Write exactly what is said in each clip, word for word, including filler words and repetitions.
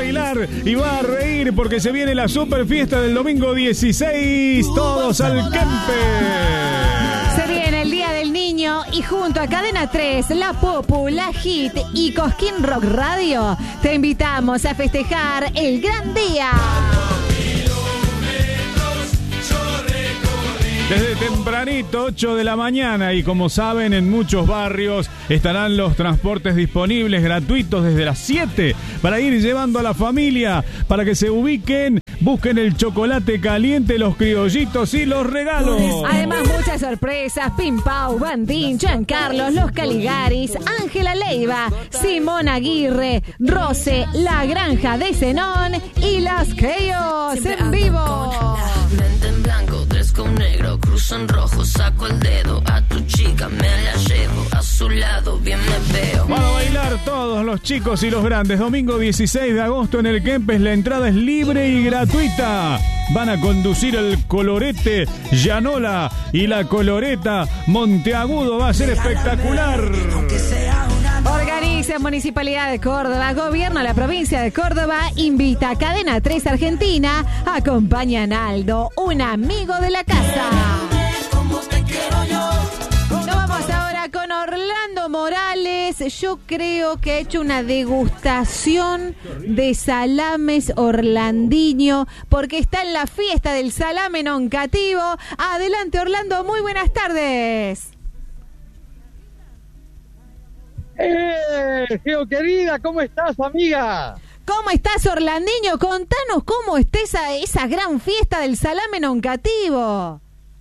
bailar y va a reír porque se viene la super fiesta del domingo dieciséis. Todos al Kempes. Se viene el Día del Niño y junto a Cadena tres, La Popu, La Hit y Cosquín Rock Radio te invitamos a festejar el gran día. Desde tempranito, ocho de la mañana, y como saben, en muchos barrios estarán los transportes disponibles gratuitos desde las siete para ir llevando a la familia, para que se ubiquen, busquen el chocolate caliente, los criollitos y los regalos. Además, muchas sorpresas: Pimpau, Bandín, Giancarlos, Los Caligaris, Ángela Leiva, Simón Aguirre, Rose, La Granja de Zenón y las Chaos en vivo. Mente en blanco, tres con negro, cruzo en rojo, saco el dedo, a tu chica me la llevo, a su lado bien me veo. Van a bailar todos los chicos y los grandes. Domingo dieciséis de agosto en el Kempes, la entrada es libre y gratuita. Van a conducir el Colorete Llanola y la Coloreta Monteagudo. Va a ser espectacular. Organiza Municipalidad de Córdoba, Gobierno de la Provincia de Córdoba, invita a Cadena tres Argentina, acompaña a Naldo, un amigo de la casa. Nos vamos ahora con Orlando Morales. Yo creo que ha hecho una degustación de salames orlandiño porque está en la fiesta del salame noncativo. Adelante, Orlando, muy buenas tardes. ¡Eh, Geo querida! ¿Cómo estás, amiga? ¿Cómo estás, Orlandiño? Contanos cómo está esa, esa gran fiesta del salame noncativo.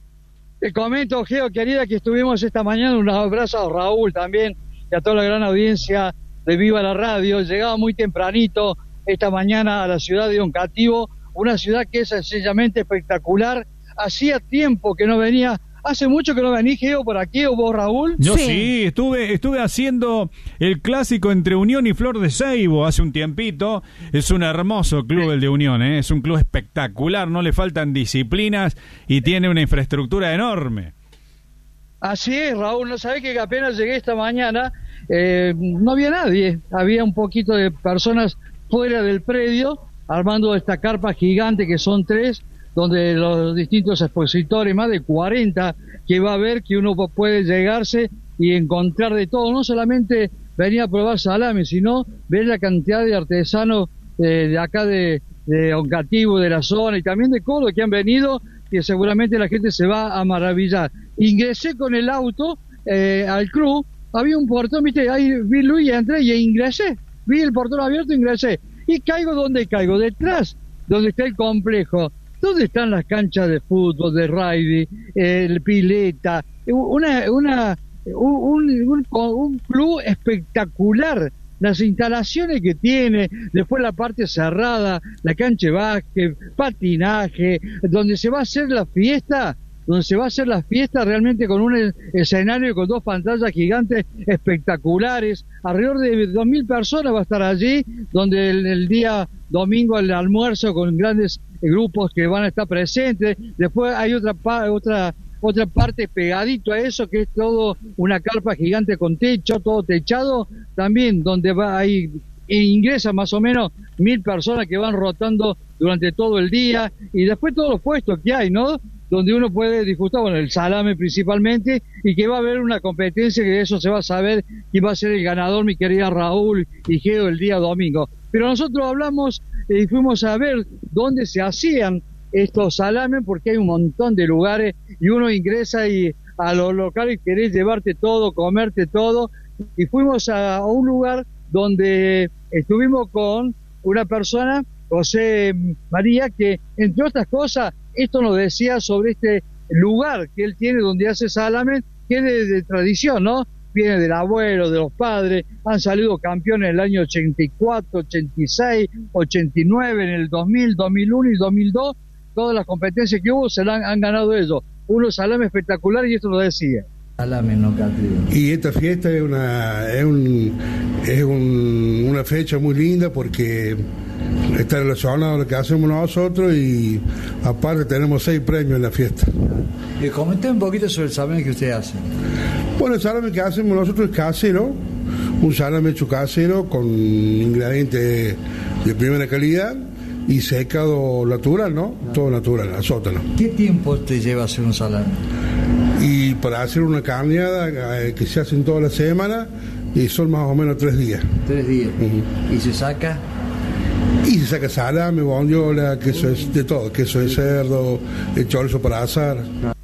Te comento, Geo querida, que estuvimos esta mañana. Un abrazo a Raúl también y a toda la gran audiencia de Viva la Radio. Llegaba muy tempranito esta mañana a la ciudad de Oncativo, una ciudad que es sencillamente espectacular. Hacía tiempo que no venía. ¿Hace mucho que no venís, Geo, por aquí, o vos, Raúl? Yo sí, sí estuve estuve haciendo el clásico entre Unión y Flor de Seibo hace un tiempito. Es un hermoso club sí. el de Unión, ¿eh? Es un club espectacular, no le faltan disciplinas y tiene una infraestructura enorme. Así es, Raúl, no sabés que apenas llegué esta mañana, eh, no había nadie, había un poquito de personas fuera del predio, armando esta carpa gigante que son tres, donde los distintos expositores, más de cuarenta que va a haber, que uno puede llegarse y encontrar de todo. No solamente venir a probar salame, sino ver la cantidad de artesanos eh, de acá de, de Oncativo, de la zona, y también de Córdoba, que han venido, que seguramente la gente se va a maravillar. Ingresé con el auto eh, al club, había un portón, viste, ahí vi Luis y entré y ingresé, vi el portón abierto, ingresé, y caigo donde caigo, detrás, donde está el complejo. ¿Dónde están las canchas de fútbol, de rugby, el pileta? Una, una, un, un, un club espectacular. Las instalaciones que tiene, después la parte cerrada, la cancha de básquet, patinaje, donde se va a hacer la fiesta, donde se va a hacer la fiesta realmente con un escenario con dos pantallas gigantes espectaculares. Alrededor de dos mil personas va a estar allí, donde el, el día domingo el almuerzo con grandes grupos que van a estar presentes. Después hay otra otra otra parte pegadito a eso, que es todo una carpa gigante con techo, todo techado, también donde va ahí ingresan más o menos mil personas que van rotando durante todo el día, y después todos los puestos que hay, ¿no?, donde uno puede disfrutar, bueno, el salame principalmente, y que va a haber una competencia, que de eso se va a saber quién va a ser el ganador, mi querida Raúl y Geo, el día domingo. Pero nosotros hablamos y fuimos a ver dónde se hacían estos salames, porque hay un montón de lugares, y uno ingresa y a los locales querés llevarte todo, comerte todo, y fuimos a, a un lugar donde estuvimos con una persona, José María, que entre otras cosas, esto nos decía sobre este lugar que él tiene donde hace salame, que es de, de tradición, ¿no? Viene del abuelo, de los padres, han salido campeones en el año ochenta y cuatro, ochenta y seis, ochenta y nueve, en el dos mil, dos mil uno y dos mil dos, todas las competencias que hubo se la han, han ganado ellos. Unos salames espectaculares, y esto lo decía. Salame noncativo. Y esta fiesta es una es un es un, una fecha muy linda porque está relacionado a lo que hacemos nosotros, y aparte tenemos seis premios en la fiesta. Y comenté un poquito sobre el salame que usted hace. Bueno, el salame que hacemos nosotros es casero, un salame hecho casero con ingredientes de primera calidad y secado natural, ¿no? Todo natural, al sótano. ¿Qué tiempo te lleva hacer un salame? Y para hacer una carneada eh, que se hacen toda la semana, y son más o menos tres días. Tres días. Uh-huh. ¿Y se saca? Y se saca salame, bondiola, queso es de todo, queso de cerdo, el chorizo para asar.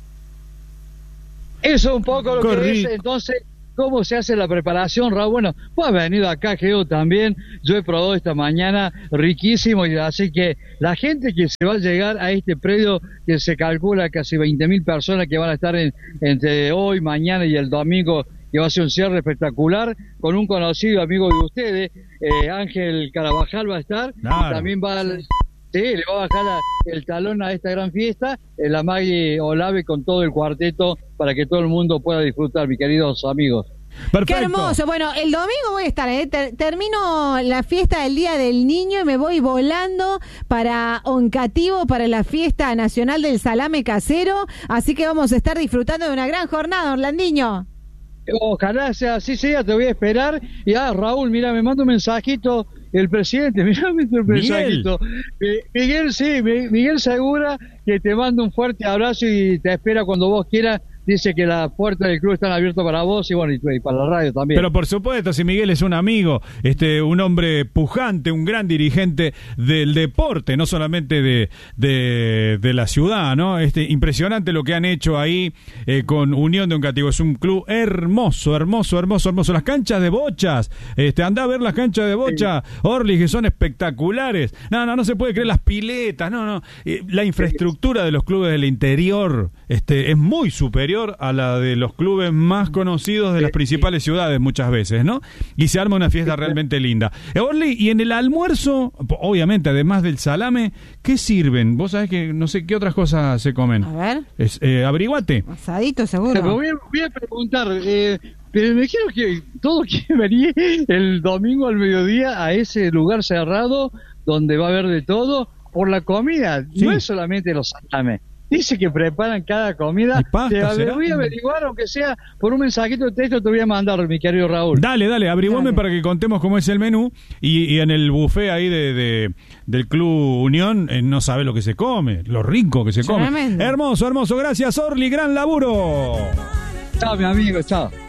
Eso es un poco lo Corri. que es, entonces, ¿cómo se hace la preparación, Raúl? Bueno, vos has venido acá, creo, también, yo he probado esta mañana, riquísimo, y así que la gente que se va a llegar a este predio, que se calcula casi veinte mil personas que van a estar en, entre hoy, mañana y el domingo, que va a ser un cierre espectacular, con un conocido amigo de ustedes, eh, Ángel Carabajal va a estar, Claro. y también va al... Sí, le va a bajar la, el talón a esta gran fiesta, eh, la Maggie Olave con todo el cuarteto para que todo el mundo pueda disfrutar, mis queridos amigos. Perfecto. Qué hermoso. Bueno, el domingo voy a estar, ¿eh? Ter- termino la fiesta del Día del Niño y me voy volando para Oncativo, para la fiesta nacional del salame casero, así que vamos a estar disfrutando de una gran jornada, Orlandiño. Ojalá sea así, sea, te voy a esperar. Y ah, Raúl, mira, me manda un mensajito el presidente, mira, me manda un mensajito. Eh, Miguel, sí, Mi- Miguel Segura, que te manda un fuerte abrazo y te espera cuando vos quieras. Dice que las puertas del club están abiertas para vos y bueno, y, y para la radio también. Pero por supuesto, si Miguel es un amigo, este, un hombre pujante, un gran dirigente del deporte, no solamente de, de, de la ciudad, ¿no? Este, impresionante lo que han hecho ahí eh, con Unión de Oncativo. Es un club hermoso, hermoso, hermoso, hermoso. Las canchas de bochas, este, anda a ver las canchas de bocha, sí. Orly, que son espectaculares. No, no, no se puede creer las piletas, no, no. Eh, la infraestructura de los clubes del interior, este, es muy superior a la de los clubes más conocidos de las principales ciudades muchas veces, ¿no? Y se arma una fiesta realmente linda. Eh, Orly, y en el almuerzo, obviamente, además del salame, ¿qué sirven? Vos sabés que no sé qué otras cosas se comen. A ver. Es, eh, averiguate. Asadito, seguro. Pero voy, a, voy a preguntar, eh, pero me quiero que todo quiere venir el domingo al mediodía a ese lugar cerrado donde va a haber de todo por la comida. Sí. No es solamente los salames. Dice que preparan cada comida. ¿Y pasta, Te será? voy a averiguar, aunque sea por un mensajito de texto, te voy a mandar, mi querido Raúl. Dale, dale, averiguame Dale. para que contemos cómo es el menú. Y, y en el buffet ahí de, de del Club Unión, eh, no sabe lo que se come, lo rico que se come. Tremendo. Hermoso, hermoso. Gracias, Orly, gran laburo. Chao, mi amigo, chao.